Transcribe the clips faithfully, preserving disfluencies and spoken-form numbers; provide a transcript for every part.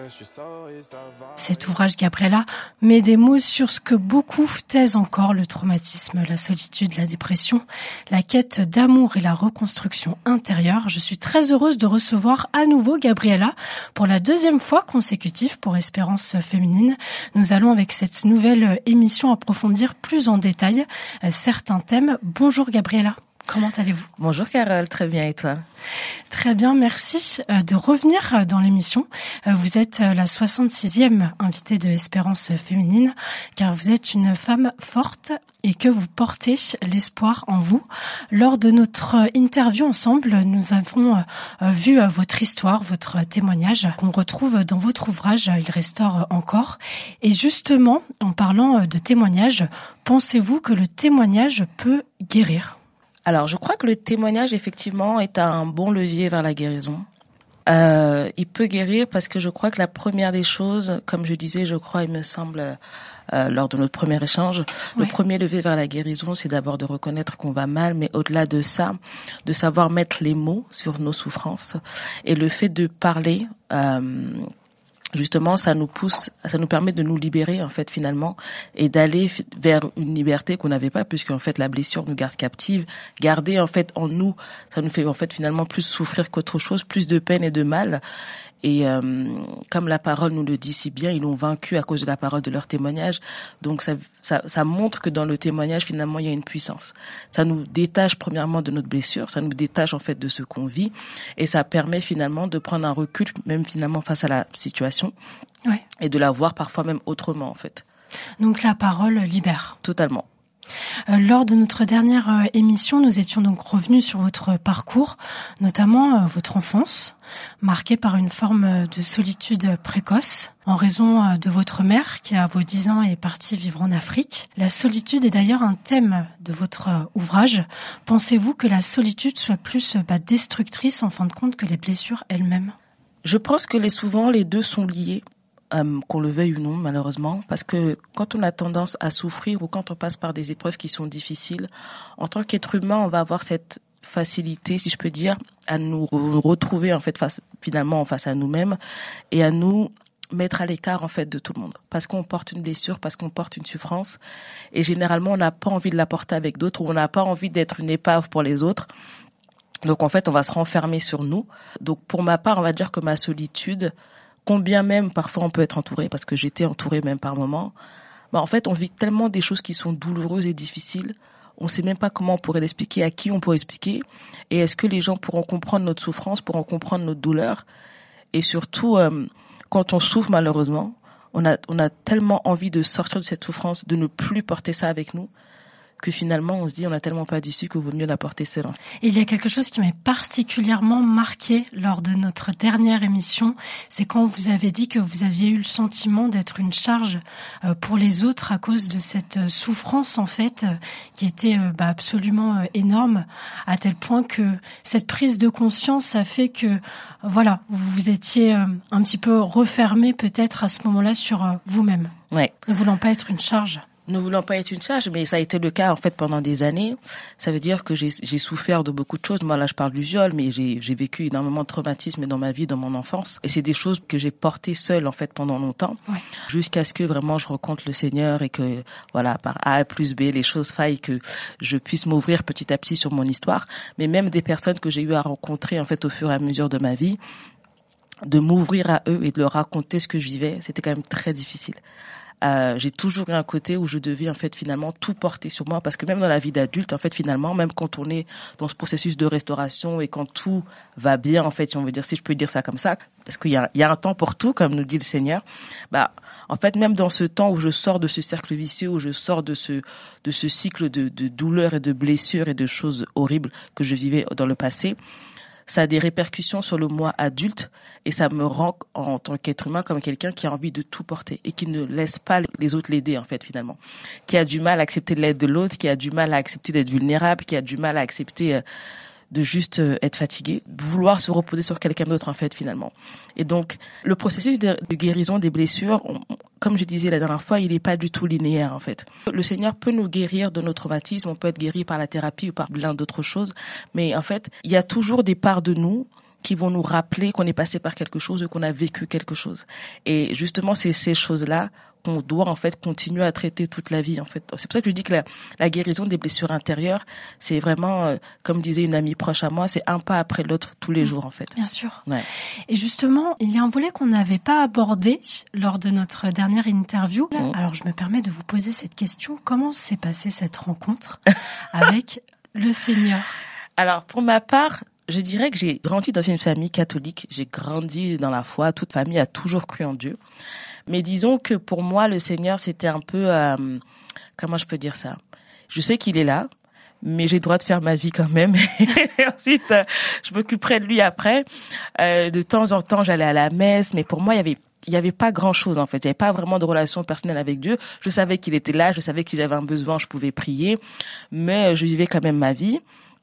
Cet ouvrage, Gabriela, met des mots sur ce que beaucoup taisent encore, le traumatisme, la solitude, la dépression, la quête d'amour et la reconstruction intérieure. Je suis très heureuse de recevoir à nouveau Gabriela pour la deuxième fois consécutive pour Espérance Féminine. Nous allons avec cette nouvelle émission approfondir plus en détail certains thèmes. Bonjour Gabriela. Comment allez-vous ? Bonjour Carole, très bien et toi ? Très bien, merci de revenir dans l'émission. Vous êtes la soixante-sixième invitée de Espérance Féminine car vous êtes une femme forte et que vous portez l'espoir en vous. Lors de notre interview ensemble, nous avons vu votre histoire, votre témoignage qu'on retrouve dans votre ouvrage « Il restaure encore ». Et justement, en parlant de témoignage, pensez-vous que le témoignage peut guérir ? Alors, je crois que le témoignage, effectivement, est un bon levier vers la guérison. Euh, il peut guérir parce que je crois que la première des choses, comme je disais, je crois, il me semble, euh, lors de notre premier échange, ouais. Le premier levier vers la guérison, c'est d'abord de reconnaître qu'on va mal, mais au-delà de ça, de savoir mettre les mots sur nos souffrances. Et le fait de parler... Euh, Justement, ça nous pousse, ça nous permet de nous libérer, en fait, finalement, et d'aller vers une liberté qu'on n'avait pas, puisque, en fait, la blessure nous garde captive. Garder, en fait, en nous, ça nous fait, en fait, finalement, plus souffrir qu'autre chose, plus de peine et de mal. Et euh, comme la parole nous le dit si bien, ils l'ont vaincu à cause de la parole de leur témoignage. Donc ça, ça, ça montre que dans le témoignage, finalement, il y a une puissance. Ça nous détache premièrement de notre blessure, ça nous détache en fait de ce qu'on vit, et ça permet finalement de prendre un recul, même finalement face à la situation, ouais. Et de la voir parfois même autrement en fait. Donc la parole libère. Totalement. Euh, lors de notre dernière euh, émission, nous étions donc revenus sur votre parcours, notamment euh, votre enfance, marquée par une forme euh, de solitude précoce, en raison euh, de votre mère qui, à vos dix ans, est partie vivre en Afrique. La solitude est d'ailleurs un thème de votre euh, ouvrage. Pensez-vous que la solitude soit plus euh, bah, destructrice, en fin de compte, que les blessures elles-mêmes ? Je pense que les, souvent, les deux sont liés. Euh, qu'on le veuille ou non, malheureusement, parce que quand on a tendance à souffrir ou quand on passe par des épreuves qui sont difficiles, en tant qu'être humain, on va avoir cette facilité, si je peux dire, à nous retrouver en fait face, finalement face à nous-mêmes et à nous mettre à l'écart en fait de tout le monde, parce qu'on porte une blessure, parce qu'on porte une souffrance, et généralement on n'a pas envie de la porter avec d'autres, ou on n'a pas envie d'être une épave pour les autres. Donc en fait, on va se renfermer sur nous. Donc pour ma part, on va dire que ma solitude, combien même parfois on peut être entouré, parce que j'étais entourée même par moments, bah en fait on vit tellement des choses qui sont douloureuses et difficiles, on sait même pas comment on pourrait l'expliquer, à qui on pourrait expliquer, et est-ce que les gens pourront comprendre notre souffrance, pourront comprendre notre douleur, et surtout euh, quand on souffre malheureusement, on a on a tellement envie de sortir de cette souffrance, de ne plus porter ça avec nous, que finalement on se dit on a tellement pas d'issue qu'il vaut mieux la porter seule. Et il y a quelque chose qui m'a particulièrement marqué lors de notre dernière émission, c'est quand vous avez dit que vous aviez eu le sentiment d'être une charge pour les autres à cause de cette souffrance en fait qui était bah, absolument énorme, à tel point que cette prise de conscience a fait que voilà, vous vous étiez un petit peu refermé peut-être à ce moment-là sur vous-même, ouais. Ne voulant pas être une charge. Ne voulant pas être une charge, mais ça a été le cas en fait pendant des années. Ça veut dire que j'ai, j'ai souffert de beaucoup de choses. Moi là, je parle du viol, mais j'ai, j'ai vécu énormément de traumatismes dans ma vie, dans mon enfance. Et c'est des choses que j'ai portées seule en fait pendant longtemps, ouais. Jusqu'à ce que vraiment je rencontre le Seigneur et que voilà, par A plus B, les choses faillent, que je puisse m'ouvrir petit à petit sur mon histoire. Mais même des personnes que j'ai eu à rencontrer en fait au fur et à mesure de ma vie, de m'ouvrir à eux et de leur raconter ce que je vivais, c'était quand même très difficile. Euh, j'ai toujours eu un côté où je devais en fait finalement tout porter sur moi, parce que même dans la vie d'adulte en fait finalement, même quand on est dans ce processus de restauration et quand tout va bien en fait, si on veut dire, si je peux dire ça comme ça, parce qu'il y a il y a un temps pour tout comme nous dit le Seigneur, bah en fait même dans ce temps où je sors de ce cercle vicieux, où je sors de ce de ce cycle de de douleurs et de blessures et de choses horribles que je vivais dans le passé, ça a des répercussions sur le moi adulte et ça me rend en tant qu'être humain comme quelqu'un qui a envie de tout porter et qui ne laisse pas les autres l'aider en fait finalement, qui a du mal à accepter l'aide de l'autre, qui a du mal à accepter d'être vulnérable, qui a du mal à accepter euh, de juste euh, être fatigué, de vouloir se reposer sur quelqu'un d'autre en fait finalement. Et donc le processus de, de guérison des blessures, on, comme je disais la dernière fois, il n'est pas du tout linéaire en fait. Le Seigneur peut nous guérir de nos traumatismes, on peut être guéri par la thérapie ou par plein d'autres choses, mais en fait, il y a toujours des parts de nous qui vont nous rappeler qu'on est passé par quelque chose ou qu'on a vécu quelque chose. Et justement, c'est ces choses-là qu'on doit en fait continuer à traiter toute la vie en fait. C'est pour ça que je dis que la, la guérison des blessures intérieures, c'est vraiment, euh, comme disait une amie proche à moi, c'est un pas après l'autre tous les jours en fait. Bien sûr. Ouais. Et justement, il y a un volet qu'on n'avait pas abordé lors de notre dernière interview. Mmh. Alors je me permets de vous poser cette question. Comment s'est passée cette rencontre avec le Seigneur? Alors pour ma part, je dirais que j'ai grandi dans une famille catholique. J'ai grandi dans la foi. Toute famille a toujours cru en Dieu. Mais disons que pour moi, le Seigneur, c'était un peu... Euh, comment je peux dire ça? Je sais qu'il est là, mais j'ai le droit de faire ma vie quand même. Et ensuite, euh, je m'occuperai de lui après. Euh, de temps en temps, j'allais à la messe. Mais pour moi, il y avait... il y avait pas grand-chose en fait. Il y avait pas vraiment de relation personnelle avec Dieu. Je savais qu'il était là. Je savais que si j'avais un besoin, je pouvais prier. Mais je vivais quand même ma vie.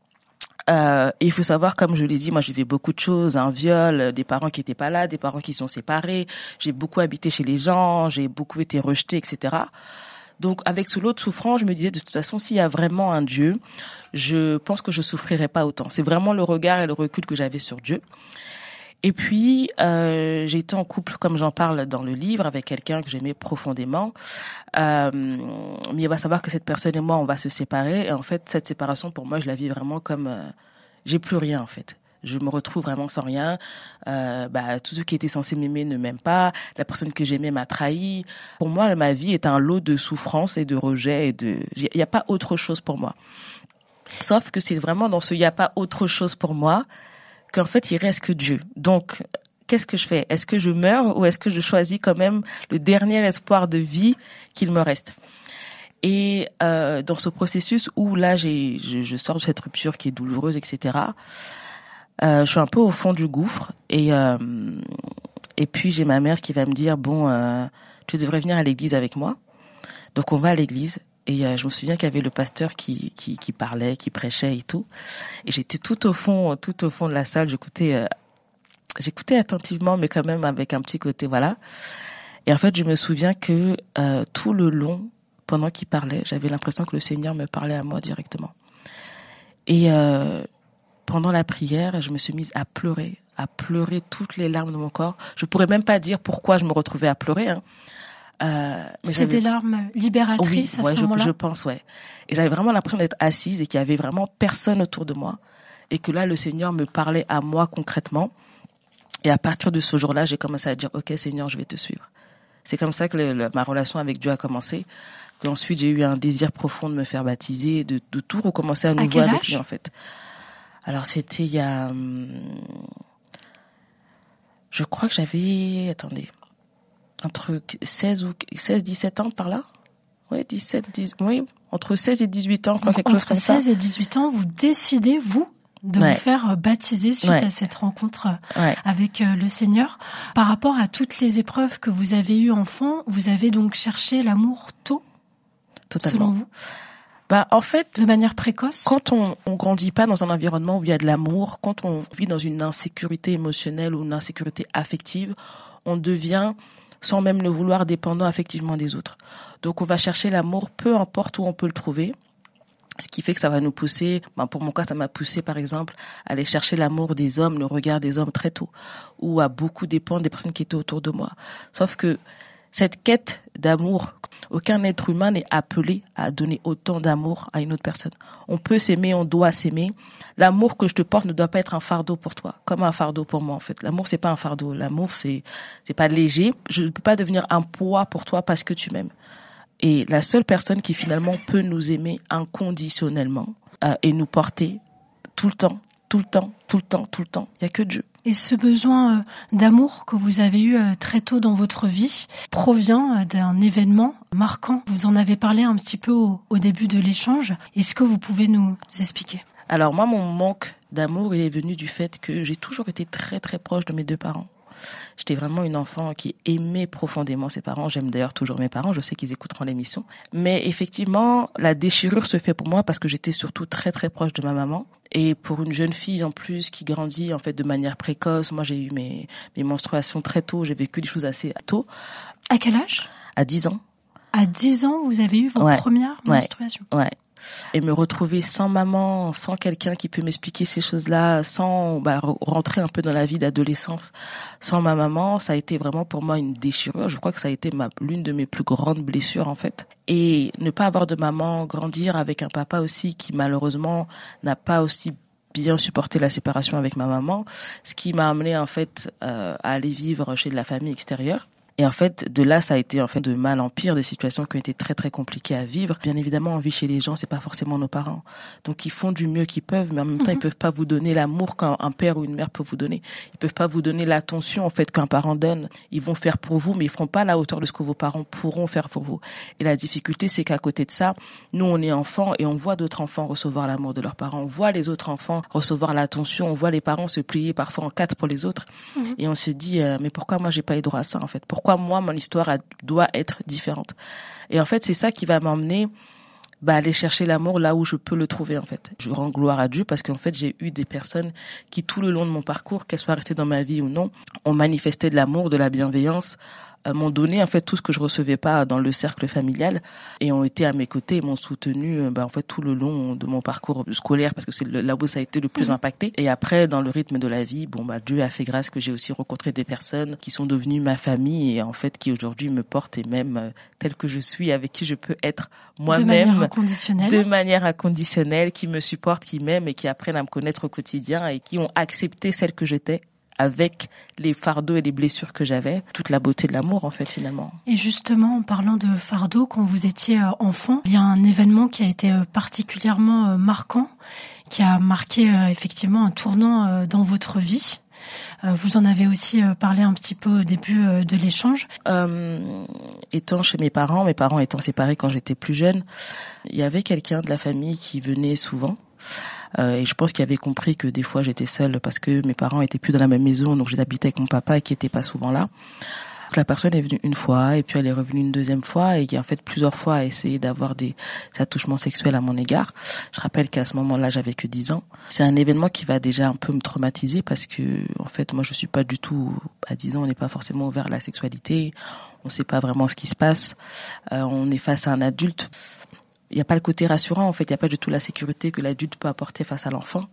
Euh, et il faut savoir, comme je l'ai dit, moi j'ai vu beaucoup de choses, un viol, des parents qui étaient pas là, des parents qui sont séparés, j'ai beaucoup habité chez les gens, j'ai beaucoup été rejetée, et cetera. Donc avec ce lot de souffrance, je me disais de toute façon, s'il y a vraiment un Dieu, je pense que je souffrirais pas autant. C'est vraiment le regard et le recul que j'avais sur Dieu. Et puis, euh, j'ai été en couple, comme j'en parle dans le livre, avec quelqu'un que j'aimais profondément. Euh, mais il va savoir que cette personne et moi, on va se séparer. Et en fait, cette séparation, pour moi, je la vis vraiment comme... Euh, j'ai plus rien, en fait. Je me retrouve vraiment sans rien. Euh, bah, tout ce qui était censé m'aimer ne m'aime pas. La personne que j'aimais m'a trahi. Pour moi, ma vie est un lot de souffrance et de rejet. Et de... il n'y a pas autre chose pour moi. Sauf que c'est vraiment dans ce « il n'y a pas autre chose pour moi » qu'en fait, il reste que Dieu. Donc, qu'est-ce que je fais? Est-ce que je meurs ou est-ce que je choisis quand même le dernier espoir de vie qu'il me reste? Et euh, dans ce processus où là, j'ai, je, je sors de cette rupture qui est douloureuse, et cetera, euh, je suis un peu au fond du gouffre. Et, euh, et puis, j'ai ma mère qui va me dire, bon, euh, tu devrais venir à l'église avec moi. Donc, on va à l'église. Et euh, je me souviens qu'il y avait le pasteur qui, qui qui parlait, qui prêchait et tout. Et j'étais tout au fond, tout au fond de la salle. J'écoutais, euh, j'écoutais attentivement, mais quand même avec un petit côté, voilà. Et en fait, je me souviens que euh, tout le long, pendant qu'il parlait, j'avais l'impression que le Seigneur me parlait à moi directement. Et euh, pendant la prière, je me suis mise à pleurer, à pleurer toutes les larmes de mon corps. Je pourrais même pas dire pourquoi je me retrouvais à pleurer, hein. Euh, C'était des larmes libératrices oui, à ouais, ce je, moment-là. Je pense, ouais. Et j'avais vraiment l'impression d'être assise et qu'il y avait vraiment personne autour de moi. Et que là, le Seigneur me parlait à moi concrètement. Et à partir de ce jour-là, j'ai commencé à dire, OK, Seigneur, je vais te suivre. C'est comme ça que le, le, ma relation avec Dieu a commencé. Et ensuite, j'ai eu un désir profond de me faire baptiser, de, de tout recommencer à nouveau avec lui, en fait. Alors, c'était il y a... Hum, je crois que j'avais... Attendez... entre seize ou seize dix-sept ans par là. Oui, dix-sept dix oui, entre seize et dix-huit ans, quoi, quelque chose comme ça. Entre seize et dix-huit ans, vous décidez vous de ouais. vous faire baptiser suite ouais. à cette rencontre ouais. avec le Seigneur. Par rapport à toutes les épreuves que vous avez eues enfant, vous avez donc cherché l'amour tôt, Totalement. Selon vous? Bah, en fait, de manière précoce. Quand on, on grandit pas dans un environnement où il y a de l'amour, quand on vit dans une insécurité émotionnelle ou une insécurité affective, on devient, sans même le vouloir, dépendant affectivement des autres. Donc, on va chercher l'amour, peu importe où on peut le trouver. Ce qui fait que ça va nous pousser, ben pour mon cas, ça m'a poussé, par exemple, à aller chercher l'amour des hommes, le regard des hommes très tôt, ou à beaucoup dépendre des personnes qui étaient autour de moi. Sauf que cette quête d'amour, aucun être humain n'est appelé à donner autant d'amour à une autre personne. On peut s'aimer, on doit s'aimer. L'amour que je te porte ne doit pas être un fardeau pour toi, comme un fardeau pour moi, en fait. L'amour, c'est pas un fardeau. L'amour, c'est, c'est pas léger. Je ne peux pas devenir un poids pour toi parce que tu m'aimes. Et la seule personne qui finalement peut nous aimer inconditionnellement euh, et nous porter tout le temps, tout le temps, tout le temps, tout le temps, il y a que Dieu. Et ce besoin euh, d'amour que vous avez eu euh, très tôt dans votre vie provient euh, d'un événement marquant. Vous en avez parlé un petit peu au, au début de l'échange. Est-ce que vous pouvez nous expliquer ? Alors moi, mon manque d'amour, il est venu du fait que j'ai toujours été très très proche de mes deux parents. J'étais vraiment une enfant qui aimait profondément ses parents. J'aime d'ailleurs toujours mes parents. Je sais qu'ils écouteront l'émission. Mais effectivement, la déchirure se fait pour moi parce que j'étais surtout très très proche de ma maman. Et pour une jeune fille en plus qui grandit en fait de manière précoce, moi j'ai eu mes, mes menstruations très tôt. J'ai vécu des choses assez tôt. À quel âge ? À dix ans. À dix ans, vous avez eu vos ouais. premières menstruations ? Ouais. ouais. Et me retrouver sans maman, sans quelqu'un qui peut m'expliquer ces choses-là, sans bah, rentrer un peu dans la vie d'adolescence, sans ma maman, ça a été vraiment pour moi une déchirure. Je crois que ça a été ma, l'une de mes plus grandes blessures en fait. Et ne pas avoir de maman, grandir avec un papa aussi qui malheureusement n'a pas aussi bien supporté la séparation avec ma maman, ce qui m'a amené en fait euh, à aller vivre chez de la famille extérieure. Et en fait, de là, ça a été en fait de mal en pire, des situations qui ont été très très compliquées à vivre. Bien évidemment, on vit chez les gens, c'est pas forcément nos parents. Donc ils font du mieux qu'ils peuvent, mais en même temps, mm-hmm. ils peuvent pas vous donner l'amour qu'un père ou une mère peut vous donner. Ils peuvent pas vous donner l'attention en fait qu'un parent donne. Ils vont faire pour vous, mais ils feront pas à la hauteur de ce que vos parents pourront faire pour vous. Et la difficulté, c'est qu'à côté de ça, nous, on est enfants et on voit d'autres enfants recevoir l'amour de leurs parents. On voit les autres enfants recevoir l'attention. On voit les parents se plier parfois en quatre pour les autres. Mm-hmm. Et on se dit, euh, mais pourquoi moi j'ai pas eu droit à ça en fait? Pourquoi Pourquoi moi, mon histoire a, doit être différente. Et en fait, c'est ça qui va m'emmener bah, aller chercher l'amour là où je peux le trouver en fait. Je rends gloire à Dieu parce qu'en fait, j'ai eu des personnes qui, tout le long de mon parcours, qu'elles soient restées dans ma vie ou non, ont manifesté de l'amour, de la bienveillance, euh, m'ont donné en fait tout ce que je recevais pas dans le cercle familial et ont été à mes côtés et m'ont soutenu euh, bah, en fait tout le long de mon parcours scolaire parce que c'est le, là où ça a été le plus mmh. impacté. Et après, dans le rythme de la vie, bon bah Dieu a fait grâce que j'ai aussi rencontré des personnes qui sont devenues ma famille et en fait qui aujourd'hui me portent et même euh, telle que je suis, avec qui je peux être moi-même de manière inconditionnelle, de manière inconditionnelle, qui me supportent, qui m'aiment et qui apprennent à me connaître au quotidien et qui ont accepté celle que j'étais avec les fardeaux et les blessures que j'avais, toute la beauté de l'amour en fait finalement. Et justement, en parlant de fardeaux, quand vous étiez enfant, il y a un événement qui a été particulièrement marquant, qui a marqué effectivement un tournant dans votre vie. Vous en avez aussi parlé un petit peu au début de l'échange. Euh, étant chez mes parents, mes parents étant séparés quand j'étais plus jeune, il y avait quelqu'un de la famille qui venait souvent. Euh, et je pense qu'il avait compris que des fois j'étais seule parce que mes parents étaient plus dans la même maison, donc j'habitais avec mon papa qui était pas souvent là. Donc la personne est venue une fois et puis elle est revenue une deuxième fois et qui en fait plusieurs fois a essayé d'avoir des attouchements sexuels à mon égard. Je rappelle qu'à ce moment-là j'avais que dix ans. C'est un événement qui va déjà un peu me traumatiser parce que en fait moi je suis pas du tout, à dix ans on n'est pas forcément ouvert à la sexualité, on sait pas vraiment ce qui se passe, euh, on est face à un adulte. Il n'y a pas le côté rassurant, en fait, il n'y a pas du tout la sécurité que l'adulte peut apporter face à l'enfant.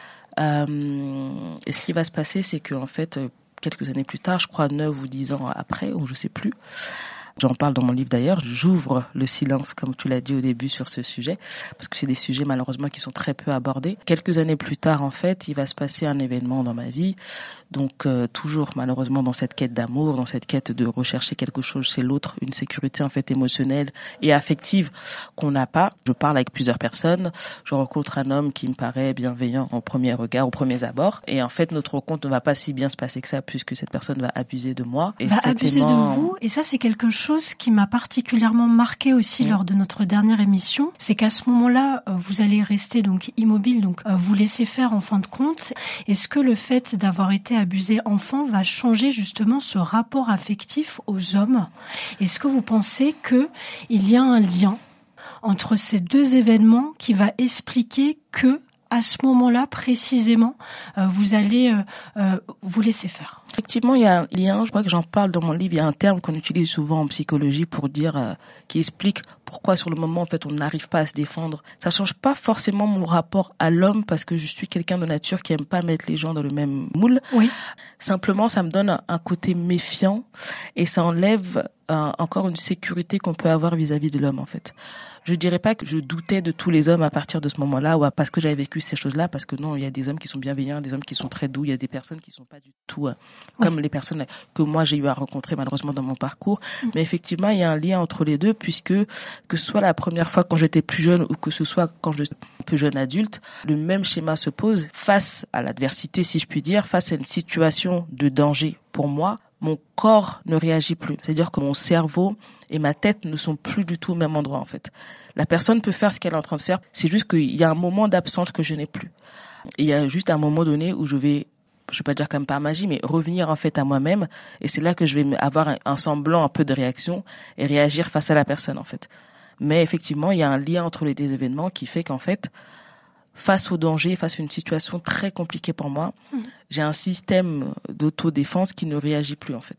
Euh, et ce qui va se passer, c'est que en fait, quelques années plus tard, je crois neuf ou dix ans après, ou je sais plus, j'en parle dans mon livre d'ailleurs, j'ouvre le silence, comme tu l'as dit au début, sur ce sujet, parce que c'est des sujets malheureusement qui sont très peu abordés. Quelques années plus tard, en fait, il va se passer un événement dans ma vie, donc euh, toujours malheureusement dans cette quête d'amour, dans cette quête de rechercher quelque chose chez l'autre, une sécurité en fait émotionnelle et affective qu'on n'a pas. Je parle avec plusieurs personnes, je rencontre un homme qui me paraît bienveillant au premier regard, au premier abord, et en fait notre rencontre ne va pas si bien se passer que ça, puisque cette personne va abuser de moi. Et va abuser aimant... de vous, et ça c'est quelque chose chose qui m'a particulièrement marqué aussi mmh. lors de notre dernière émission, c'est qu'à ce moment-là, vous allez rester donc immobile, donc vous laisser faire en fin de compte. Est-ce que le fait d'avoir été abusé enfant va changer justement ce rapport affectif aux hommes? Est-ce que vous pensez que il y a un lien entre ces deux événements qui va expliquer que à ce moment-là, précisément, euh, vous allez euh, euh, vous laisser faire? Effectivement, il y a un lien, je crois que j'en parle dans mon livre, il y a un terme qu'on utilise souvent en psychologie pour dire, euh, qui explique pourquoi sur le moment, en fait, on n'arrive pas à se défendre. Ça change pas forcément mon rapport à l'homme parce que je suis quelqu'un de nature qui aime pas mettre les gens dans le même moule. Oui. Simplement, ça me donne un, un côté méfiant et ça enlève euh, encore une sécurité qu'on peut avoir vis-à-vis de l'homme, en fait. Je dirais pas que je doutais de tous les hommes à partir de ce moment-là ou parce que j'avais vécu ces choses-là, parce que non, il y a des hommes qui sont bienveillants, des hommes qui sont très doux, il y a des personnes qui sont pas du tout euh, oui. comme les personnes que moi j'ai eu à rencontrer malheureusement dans mon parcours. Mmh. Mais effectivement, il y a un lien entre les deux puisque que ce soit la première fois quand j'étais plus jeune ou que ce soit quand je suis plus jeune adulte, le même schéma se pose face à l'adversité, si je puis dire, face à une situation de danger pour moi. Mon corps ne réagit plus. C'est-à-dire que mon cerveau et ma tête ne sont plus du tout au même endroit, en fait. La personne peut faire ce qu'elle est en train de faire. C'est juste qu'il y a un moment d'absence que je n'ai plus. Et il y a juste un moment donné où je vais, je vais pas dire comme par magie, mais revenir, en fait, à moi-même. Et c'est là que je vais avoir un, un semblant un peu de réaction et réagir face à la personne, en fait. Mais effectivement, il y a un lien entre les deux événements qui fait qu'en fait, face au danger, face à une situation très compliquée pour moi, mmh. j'ai un système d'autodéfense qui ne réagit plus en fait.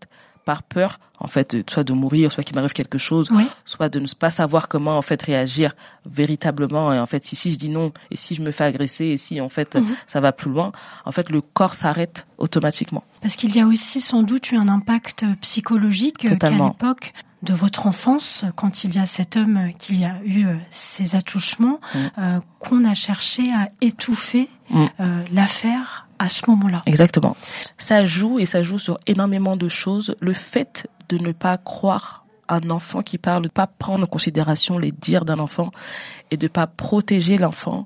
par peur, en fait, soit de mourir, soit qu'il m'arrive quelque chose, oui. soit de ne pas savoir comment, en fait, réagir véritablement. Et en fait, si, si je dis non, et si je me fais agresser, et si, en fait, mmh. ça va plus loin, en fait, le corps s'arrête automatiquement. Parce qu'il y a aussi sans doute eu un impact psychologique Totalement. qu'à l'époque de votre enfance, quand il y a cet homme qui a eu ces attouchements, mmh. euh, qu'on a cherché à étouffer mmh. euh, l'affaire à ce moment-là. Exactement. Ça joue et ça joue sur énormément de choses. Le fait de ne pas croire un enfant qui parle, de ne pas prendre en considération les dires d'un enfant et de ne pas protéger l'enfant,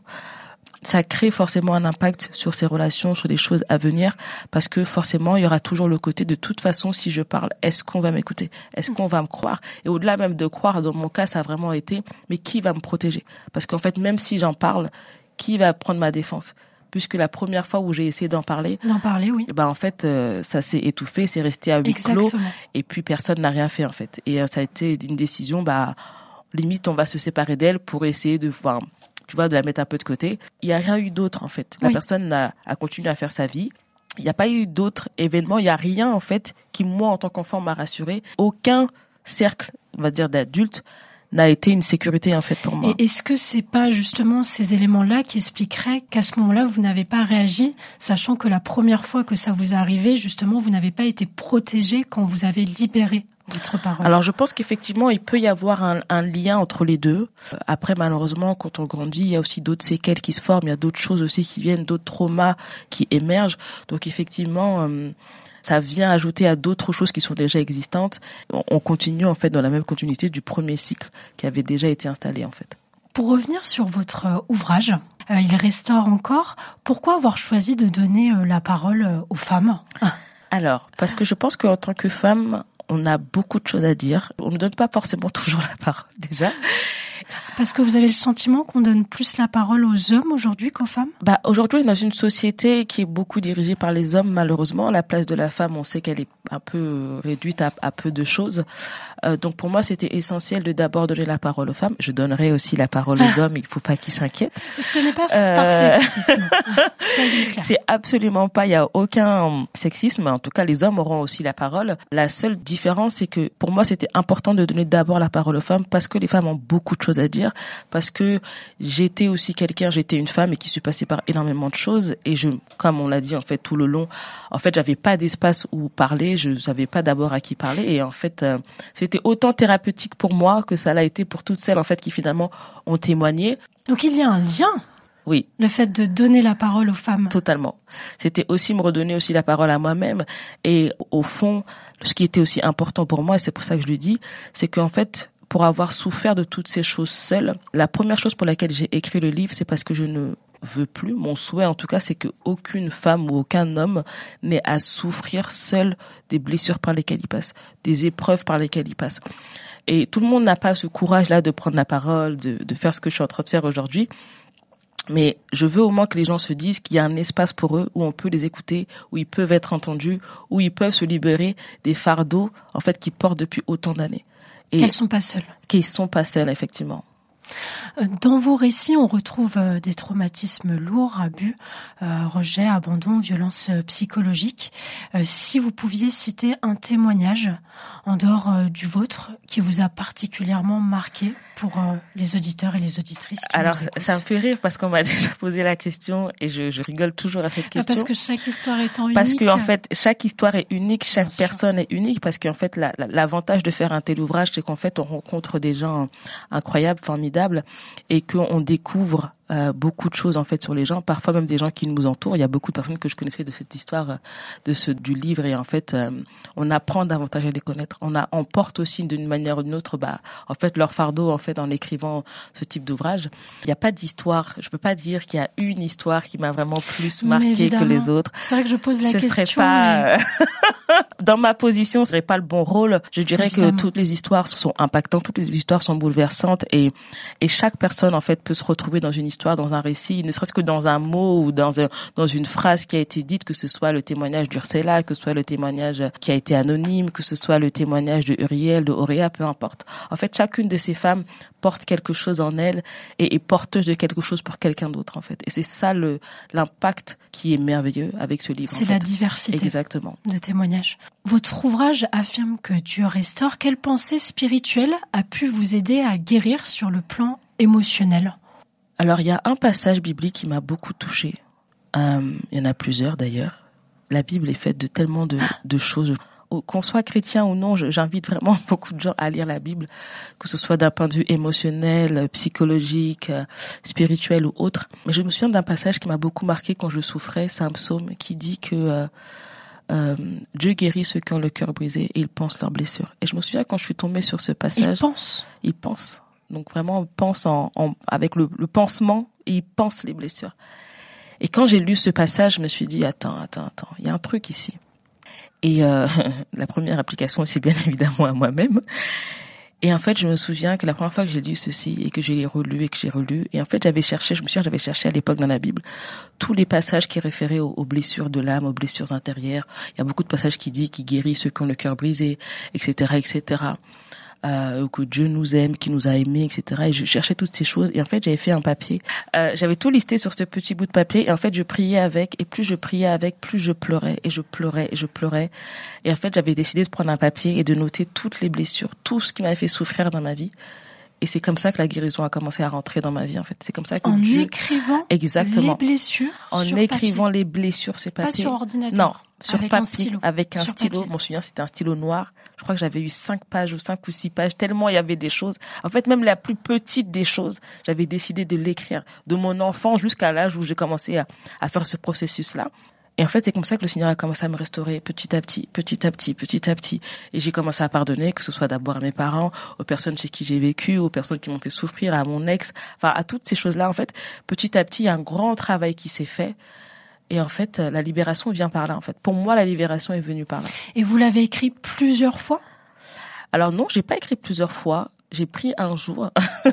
ça crée forcément un impact sur ses relations, sur des choses à venir, parce que forcément, il y aura toujours le côté de toute façon, si je parle, est-ce qu'on va m'écouter? Est-ce qu'on va me croire? Et au-delà même de croire, dans mon cas, ça a vraiment été, mais qui va me protéger? Parce qu'en fait, même si j'en parle, qui va prendre ma défense? Puisque la première fois où j'ai essayé d'en parler, d'en parler, oui. Ben en fait, euh, ça s'est étouffé, c'est resté à huis clos, et puis personne n'a rien fait en fait. Et euh, ça a été une décision, bah limite on va se séparer d'elle pour essayer de voir, tu vois, de la mettre un peu de côté. Il y a rien eu d'autre en fait. La oui. personne a, a continué à faire sa vie. Il n'y a pas eu d'autres événements. Il y a rien en fait qui moi en tant qu'enfant m'a rassuré. Aucun cercle, on va dire d'adultes, n'a été une sécurité en fait pour moi. Et est-ce que c'est pas justement ces éléments-là qui expliqueraient qu'à ce moment-là vous n'avez pas réagi, sachant que la première fois que ça vous est arrivé, justement, vous n'avez pas été protégé quand vous avez libéré votre parole? Alors je pense qu'effectivement il peut y avoir un, un lien entre les deux. Après malheureusement quand on grandit il y a aussi d'autres séquelles qui se forment, il y a d'autres choses aussi qui viennent, d'autres traumas qui émergent. Donc effectivement euh, ça vient ajouter à d'autres choses qui sont déjà existantes. On continue en fait dans la même continuité du premier cycle qui avait déjà été installé en fait. Pour revenir sur votre ouvrage, euh, Il restaure encore. Pourquoi avoir choisi de donner euh, la parole euh, aux femmes? Alors, parce que je pense qu'en tant que femme, on a beaucoup de choses à dire. On ne donne pas forcément toujours la parole déjà. Parce que vous avez le sentiment qu'on donne plus la parole aux hommes aujourd'hui qu'aux femmes? Bah aujourd'hui, on est dans une société qui est beaucoup dirigée par les hommes, malheureusement. La place de la femme, on sait qu'elle est un peu réduite à, à peu de choses. Euh, donc pour moi, c'était essentiel de d'abord donner la parole aux femmes. Je donnerai aussi la parole aux hommes, il faut pas qu'ils s'inquiètent. Ce n'est pas euh... par sexisme. Soyons clairs. C'est absolument pas, il y a aucun sexisme. En tout cas, les hommes auront aussi la parole. La seule différence, c'est que pour moi, c'était important de donner d'abord la parole aux femmes parce que les femmes ont beaucoup de choses à dire, parce que j'étais aussi quelqu'un, j'étais une femme et qui suis passée par énormément de choses et je, comme on l'a dit en fait tout le long, en fait j'avais pas d'espace où parler, je savais pas d'abord à qui parler et en fait euh, c'était autant thérapeutique pour moi que ça l'a été pour toutes celles en fait qui finalement ont témoigné. Donc il y a un lien. Oui. Le fait de donner la parole aux femmes. Totalement. C'était aussi me redonner aussi la parole à moi-même et au fond, ce qui était aussi important pour moi et c'est pour ça que je le dis, c'est qu'en fait pour avoir souffert de toutes ces choses seule, la première chose pour laquelle j'ai écrit le livre, c'est parce que je ne veux plus, mon souhait en tout cas, c'est qu'aucune femme ou aucun homme n'ait à souffrir seul des blessures par lesquelles il passe, des épreuves par lesquelles il passe. Et tout le monde n'a pas ce courage-là de prendre la parole, de, de faire ce que je suis en train de faire aujourd'hui. Mais je veux au moins que les gens se disent qu'il y a un espace pour eux où on peut les écouter, où ils peuvent être entendus, où ils peuvent se libérer des fardeaux, en fait, qu'ils portent depuis autant d'années. Et qu'elles sont pas seules. Qu'elles sont pas seules, effectivement. Dans vos récits, on retrouve des traumatismes lourds, abus, euh, rejet, abandon, violences psychologiques. Euh, si vous pouviez citer un témoignage en dehors euh, du vôtre qui vous a particulièrement marqué pour euh, les auditeurs et les auditrices qui Alors, nous écoutent. Ça me fait rire parce qu'on m'a déjà posé la question et je, je rigole toujours à cette question. Ah, parce que chaque histoire étant unique. Parce que en fait, chaque histoire est unique, chaque Bien personne sûr. est unique parce qu'en fait, la, la, l'avantage de faire un tel ouvrage, c'est qu'en fait, on rencontre des gens incroyables, formidables et qu'on découvre euh, beaucoup de choses en fait sur les gens, parfois même des gens qui nous entourent. Il y a beaucoup de personnes que je connaissais de cette histoire, de ce du livre et en fait, euh, on apprend davantage à les connaître. On a, on porte aussi d'une manière ou d'une autre, bah, en fait, leur fardeau en fait en écrivant ce type d'ouvrage. Il n'y a pas d'histoire. Je peux pas dire qu'il y a une histoire qui m'a vraiment plus marqué que les autres. C'est vrai que je pose la ce question. Serait pas... Mais... Dans ma position, ce serait pas le bon rôle. Je dirais évidemment. que toutes les histoires sont impactantes, toutes les histoires sont bouleversantes et et chaque personne en fait peut se retrouver dans une histoire histoire, dans un récit, ne serait-ce que dans un mot ou dans un, dans une phrase qui a été dite, que ce soit le témoignage d'Ursula, que ce soit le témoignage qui a été anonyme, que ce soit le témoignage de Uriel, de Auréa, peu importe. En fait, chacune de ces femmes porte quelque chose en elle et est porteuse de quelque chose pour quelqu'un d'autre, en fait. Et c'est ça le, l'impact qui est merveilleux avec ce livre. C'est la fait. diversité. Exactement. De témoignages. Votre ouvrage affirme que Dieu restaure. Quelle pensée spirituelle a pu vous aider à guérir sur le plan émotionnel? Alors, il y a un passage biblique qui m'a beaucoup touchée. Euh, il y en a plusieurs d'ailleurs. La Bible est faite de tellement de, de choses. Qu'on soit chrétien ou non, j'invite vraiment beaucoup de gens à lire la Bible, que ce soit d'un point de vue émotionnel, psychologique, spirituel ou autre. Mais je me souviens d'un passage qui m'a beaucoup marqué quand je souffrais. C'est un psaume qui dit que euh, euh, Dieu guérit ceux qui ont le cœur brisé et il pense leurs blessures. Et je me souviens quand je suis tombée sur ce passage. Il pense. Il pense. Donc vraiment, on pense en, en avec le, le pansement et il pense les blessures. Et quand j'ai lu ce passage, je me suis dit attends, attends, attends, il y a un truc ici. Et euh, la première application, c'est bien évidemment à moi-même. Et en fait, je me souviens que la première fois que j'ai lu ceci et que j'ai relu et que j'ai relu, et en fait, j'avais cherché, je me souviens, j'avais cherché à l'époque dans la Bible tous les passages qui référaient aux, aux blessures de l'âme, aux blessures intérieures. Il y a beaucoup de passages qui disent qu'il guérit ceux qui ont le cœur brisé, et cetera, et cetera. Euh, que Dieu nous aime, qu'il nous a aimés, et cetera. Et je cherchais toutes ces choses. Et en fait, j'avais fait un papier. Euh, j'avais tout listé sur ce petit bout de papier. Et en fait, je priais avec. Et plus je priais avec, plus je pleurais. Et je pleurais. Et je pleurais. Et en fait, j'avais décidé de prendre un papier et de noter toutes les blessures, tout ce qui m'avait fait souffrir dans ma vie. Et c'est comme ça que la guérison a commencé à rentrer dans ma vie, en fait. C'est comme ça que en Dieu... écrivant Exactement. les blessures en sur écrivant papier. les blessures sur papier. Pas sur ordinateur. Non, sur avec papier, un stylo. avec un sur stylo. Papier. Mon souvenir, c'était un stylo noir. Je crois que j'avais eu cinq pages ou cinq ou six pages, tellement il y avait des choses. En fait, même la plus petite des choses, j'avais décidé de l'écrire. De mon enfant jusqu'à l'âge où j'ai commencé à, à faire ce processus-là. Et en fait, c'est comme ça que le Seigneur a commencé à me restaurer petit à petit, petit à petit, petit à petit. Et j'ai commencé à pardonner, que ce soit d'abord à mes parents, aux personnes chez qui j'ai vécu, aux personnes qui m'ont fait souffrir, à mon ex, enfin à toutes ces choses-là. En fait, petit à petit, il y a un grand travail qui s'est fait. Et en fait, la libération vient par là. En fait, pour moi, la libération est venue par là. Et vous l'avez écrit plusieurs fois? Alors non, j'ai pas écrit plusieurs fois. J'ai pris un jour.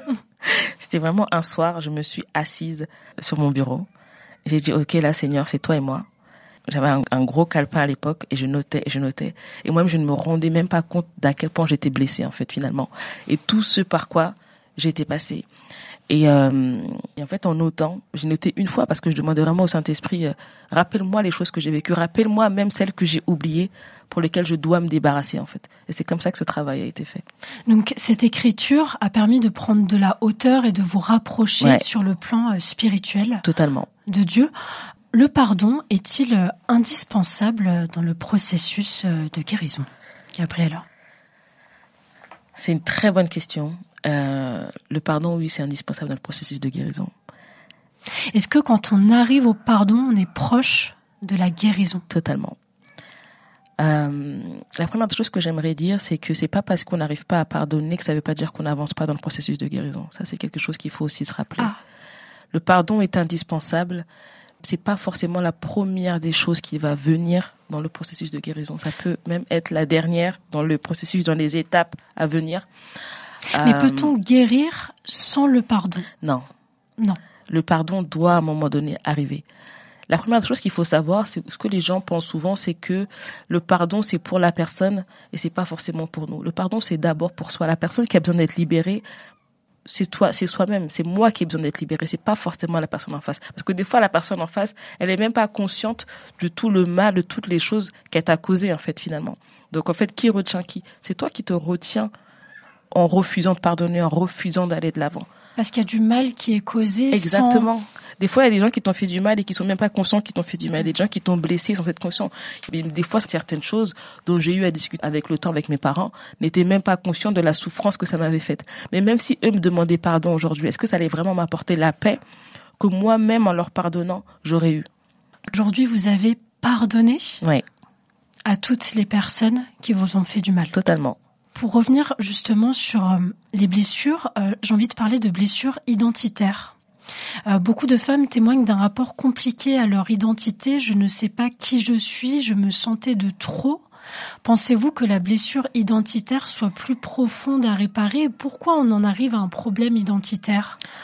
C'était vraiment un soir. Je me suis assise sur mon bureau. J'ai dit, ok, là, Seigneur, c'est toi et moi. J'avais un, un gros calepin à l'époque et je notais et je notais. Et moi-même, je ne me rendais même pas compte d'à quel point j'étais blessée, en fait, finalement. Et tout ce par quoi j'étais passée. Et, euh, et en fait, en notant, j'ai noté une fois parce que je demandais vraiment au Saint-Esprit, euh, rappelle-moi les choses que j'ai vécues, rappelle-moi même celles que j'ai oubliées pour lesquelles je dois me débarrasser, en fait. Et c'est comme ça que ce travail a été fait. Donc, cette écriture a permis de prendre de la hauteur et de vous rapprocher ouais. sur le plan euh, spirituel. Totalement. De Dieu. Le pardon est-il indispensable dans le processus de guérison, Gabriella? C'est une très bonne question. Euh, le pardon, oui, c'est indispensable dans le processus de guérison. Est-ce que quand on arrive au pardon, on est proche de la guérison? Totalement. Euh, la première chose que j'aimerais dire, c'est que c'est pas parce qu'on n'arrive pas à pardonner que ça veut pas dire qu'on n'avance pas dans le processus de guérison. Ça, c'est quelque chose qu'il faut aussi se rappeler. Ah. Le pardon est indispensable. C'est pas forcément la première des choses qui va venir dans le processus de guérison. Ça peut même être la dernière dans le processus, dans les étapes à venir. Mais euh, peut-on guérir sans le pardon? Non. Non. Le pardon doit à un moment donné arriver. La première chose qu'il faut savoir, c'est ce que les gens pensent souvent, c'est que le pardon, c'est pour la personne et c'est pas forcément pour nous. Le pardon, c'est d'abord pour soi. La personne qui a besoin d'être libérée, c'est toi, c'est soi-même, c'est moi qui ai besoin d'être libéré, c'est pas forcément la personne en face. Parce que des fois, la personne en face, elle est même pas consciente de tout le mal, de toutes les choses qu'elle t'a causées, en fait, finalement. Donc, en fait, qui retient qui? C'est toi qui te retiens en refusant de pardonner, en refusant d'aller de l'avant. Parce qu'il y a du mal qui est causé. Exactement. Sans... Des fois, il y a des gens qui t'ont fait du mal et qui sont même pas conscients qu'ils t'ont fait du mal. Il y a des gens qui t'ont blessé sans être conscients. Mais des fois, certaines choses dont j'ai eu à discuter avec le temps avec mes parents n'étaient même pas conscients de la souffrance que ça m'avait faite. Mais même si eux me demandaient pardon aujourd'hui, est-ce que ça allait vraiment m'apporter la paix que moi-même, en leur pardonnant, j'aurais eu? Aujourd'hui, vous avez pardonné? Oui. À toutes les personnes qui vous ont fait du mal? Totalement. Pour revenir justement sur euh, les blessures, euh, j'ai envie de parler de blessures identitaires. Euh, beaucoup de femmes témoignent d'un rapport compliqué à leur identité. Je ne sais pas qui je suis, je me sentais de trop. Pensez-vous que la blessure identitaire soit plus profonde à réparer? Pourquoi on en arrive à un problème identitaire?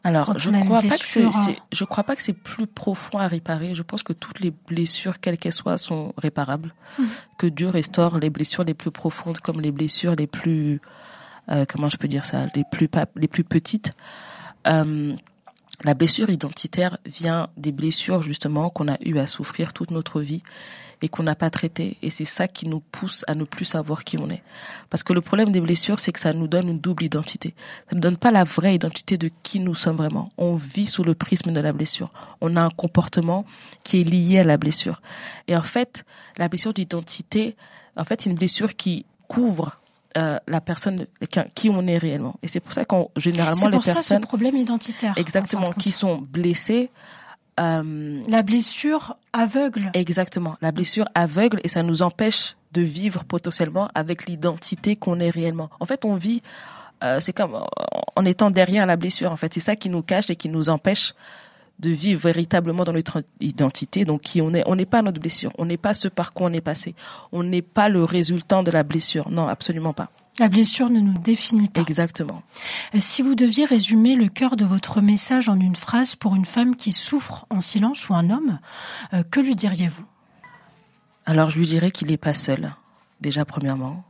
Alors, je crois pas que c'est, c'est, je crois pas que c'est plus profond à réparer. Je pense que toutes les blessures, quelles qu'elles soient, sont réparables. Mmh. Que Dieu restaure les blessures les plus profondes comme les blessures les plus, euh, comment je peux dire ça, les plus les plus petites. Euh, la blessure identitaire vient des blessures justement qu'on a eu à souffrir toute notre vie et qu'on n'a pas traité. Et c'est ça qui nous pousse à ne plus savoir qui on est. Parce que le problème des blessures, c'est que ça nous donne une double identité. Ça ne donne pas la vraie identité de qui nous sommes vraiment. On vit sous le prisme de la blessure. On a un comportement qui est lié à la blessure. Et en fait, la blessure d'identité, en fait, c'est une blessure qui couvre euh, la personne, qui on est réellement. Et c'est pour ça qu'on, généralement, les personnes... C'est pour ça ce problème identitaire. Exactement, qui sont blessées. Euh, la blessure aveugle. Exactement, la blessure aveugle et ça nous empêche de vivre potentiellement avec l'identité qu'on est réellement. En fait, on vit, euh, c'est comme en étant derrière la blessure. En fait, c'est ça qui nous cache et qui nous empêche de vivre véritablement dans notre identité. Donc, qui on est, on n'est pas notre blessure, on n'est pas ce par quoi on est passé, on n'est pas le résultat de la blessure. Non, absolument pas. La blessure ne nous définit pas. Exactement. Si vous deviez résumer le cœur de votre message en une phrase pour une femme qui souffre en silence ou un homme, euh, que lui diriez-vous ? Alors, je lui dirais qu'il n'est pas seul, déjà premièrement,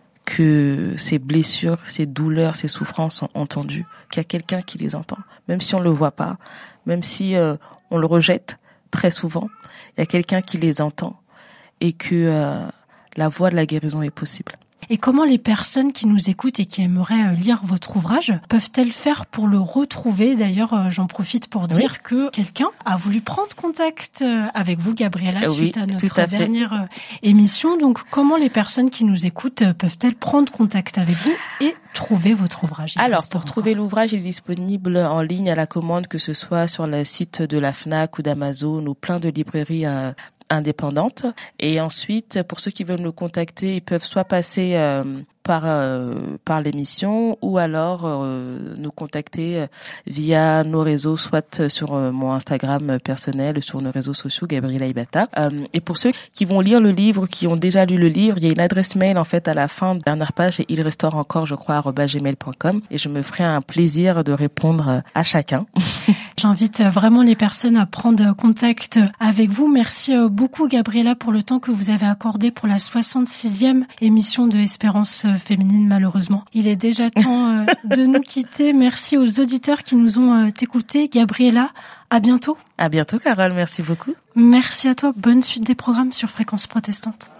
que ses blessures, ses douleurs, ses souffrances sont entendues, qu'il y a quelqu'un qui les entend, même si on le voit pas, même si euh, on le rejette très souvent, il y a quelqu'un qui les entend et que euh, la voie de la guérison est possible. Et comment les personnes qui nous écoutent et qui aimeraient lire votre ouvrage peuvent-elles faire pour le retrouver ? D'ailleurs, j'en profite pour dire oui. que quelqu'un a voulu prendre contact avec vous, Gabriela, oui, suite à notre à dernière émission. Donc, comment les personnes qui nous écoutent peuvent-elles prendre contact avec vous et trouver votre ouvrage ? Alors, pour trouver l'ouvrage, il est disponible en ligne à la commande, que ce soit sur le site de la Fnac ou d'Amazon ou plein de librairies à indépendante. Et ensuite, pour ceux qui veulent nous contacter, ils peuvent soit passer euh, par euh, par l'émission ou alors euh, nous contacter via nos réseaux, soit sur euh, mon Instagram personnel, sur nos réseaux sociaux, Gabriela Ibata. Euh, et pour ceux qui vont lire le livre, qui ont déjà lu le livre, il y a une adresse mail en fait à la fin de la dernière page, et il restaure encore, je crois, arobase gmail point com, et je me ferai un plaisir de répondre à chacun. J'invite vraiment les personnes à prendre contact avec vous. Merci beaucoup, Gabriela, pour le temps que vous avez accordé pour la soixante-sixième émission de Espérance Féminine, malheureusement. Il est déjà temps de nous quitter. Merci aux auditeurs qui nous ont écoutés. Gabriela, à bientôt. À bientôt, Carole. Merci beaucoup. Merci à toi. Bonne suite des programmes sur Fréquence Protestante.